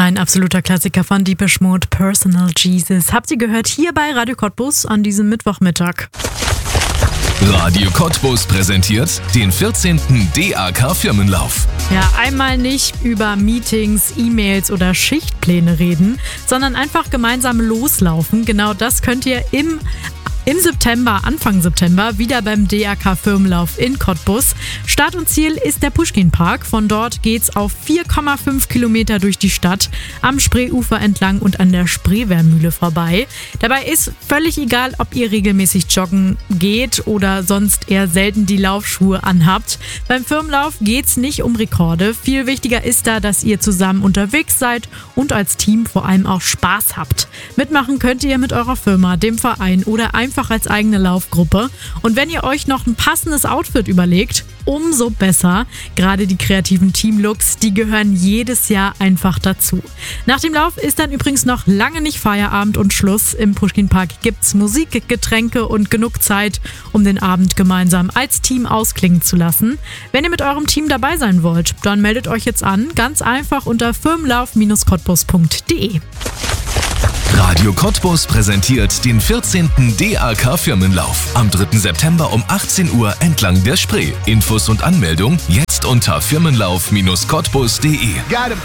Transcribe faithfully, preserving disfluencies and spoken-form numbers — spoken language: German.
Ein absoluter Klassiker von Depeche Mode, Personal Jesus. Habt ihr gehört hier bei Radio Cottbus an diesem Mittwochmittag. Radio Cottbus präsentiert den vierzehnten D A K-Firmenlauf. Ja, einmal nicht über Meetings, E-Mails oder Schichtpläne reden, sondern einfach gemeinsam loslaufen. Genau das könnt ihr im Im September, Anfang September, wieder beim D A K-Firmenlauf in Cottbus. Start und Ziel ist der Puschkin-Park. Von dort geht's auf vier Komma fünf Kilometer durch die Stadt, am Spreeufer entlang und an der Spreewärmühle vorbei. Dabei ist völlig egal, ob ihr regelmäßig joggen geht oder sonst eher selten die Laufschuhe anhabt. Beim Firmenlauf geht's nicht um Rekorde. Viel wichtiger ist da, dass ihr zusammen unterwegs seid und als Team vor allem auch Spaß habt. Mitmachen könnt ihr mit eurer Firma, dem Verein oder einfach einfach als eigene Laufgruppe. Und wenn ihr euch noch ein passendes Outfit überlegt, umso besser. Gerade die kreativen Teamlooks, die gehören jedes Jahr einfach dazu. Nach dem Lauf ist dann übrigens noch lange nicht Feierabend und Schluss. Im Puschkin-Park gibt's Musik, Getränke und genug Zeit, um den Abend gemeinsam als Team ausklingen zu lassen. Wenn ihr mit eurem Team dabei sein wollt, dann meldet euch jetzt an. Ganz einfach unter firmenlauf Bindestrich cottbus punkt de. Radio Cottbus präsentiert den vierzehnten D A K-Firmenlauf am dritten September um achtzehn Uhr entlang der Spree. Infos und Anmeldung jetzt unter firmenlauf Bindestrich cottbus punkt de.